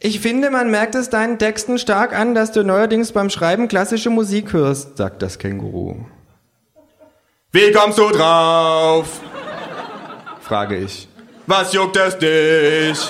Ich finde, man merkt es deinen Texten stark an, dass du neuerdings beim Schreiben klassische Musik hörst, sagt das Känguru. Wie kommst du drauf? Frage ich. Was juckt es dich?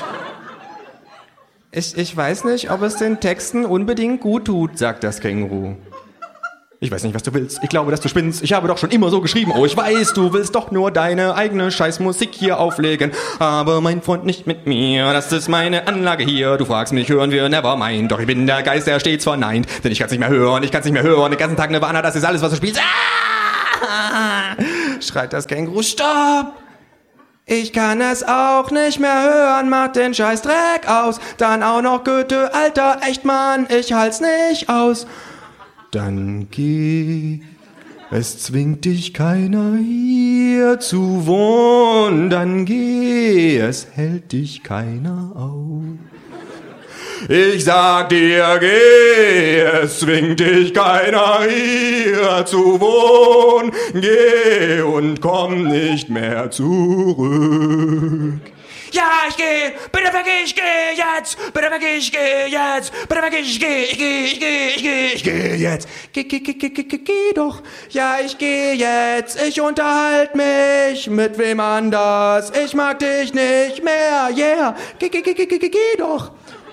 Ich weiß nicht, ob es den Texten unbedingt gut tut, sagt das Känguru. Ich weiß nicht, was du willst. Ich glaube, dass du spinnst. Ich habe doch schon immer so geschrieben. Oh, ich weiß, du willst doch nur deine eigene Scheißmusik hier auflegen. Aber mein Freund nicht mit mir. Das ist meine Anlage hier. Du fragst mich, hören wir Nevermind. Doch ich bin der Geist, der stets verneint. Denn ich kann's nicht mehr hören. Ich kann's nicht mehr hören. Den ganzen Tag Nirvana, das ist alles, was du spielst. Ah! Schreit das Känguru. Stopp! Ich kann es auch nicht mehr hören. Mach den Scheißdreck aus. Dann auch noch Goethe, Alter, echt Mann. Ich halt's nicht aus. Dann geh, es zwingt dich keiner hier zu wohnen. Dann geh, es hält dich keiner auf. Ich sag dir, geh, es zwingt dich keiner hier zu wohnen. Geh und komm nicht mehr zurück. Ja, ich geh, bitte vergeh, ich geh jetzt, bitte vergeh, ich geh jetzt, bitte vergeh, ich geh jetzt, geh doch, ja, ich geh jetzt, ich unterhalt mich mit wem anders, ich mag dich nicht mehr, yeah, geh doch.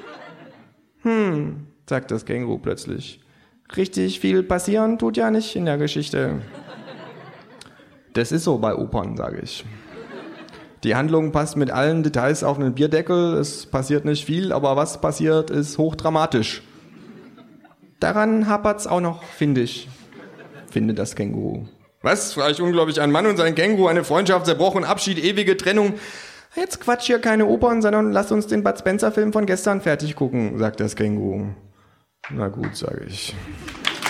Sagt das Känguru plötzlich. Richtig viel passieren tut ja nicht in der Geschichte. Das ist so bei Opern, sage ich. Die Handlung passt mit allen Details auf einen Bierdeckel. Es passiert nicht viel, aber was passiert, ist hochdramatisch. Daran hapert's auch noch, finde ich. Finde das Känguru. Was? Frage ich unglaublich. Ein Mann und sein Känguru, eine Freundschaft zerbrochen, Abschied, ewige Trennung. Jetzt quatsch hier keine Opern, sondern lass uns den Bud Spencer-Film von gestern fertig gucken, sagt das Känguru. Na gut, sage ich.